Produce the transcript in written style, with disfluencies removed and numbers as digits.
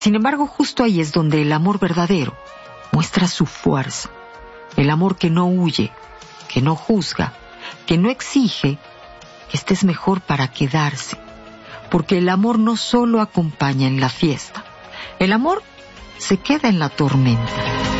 Sin embargo, justo ahí es donde el amor verdadero muestra su fuerza. El amor que no huye, que no juzga, que no exige que estés mejor para quedarse. Porque el amor no solo acompaña en la fiesta, el amor se queda en la tormenta.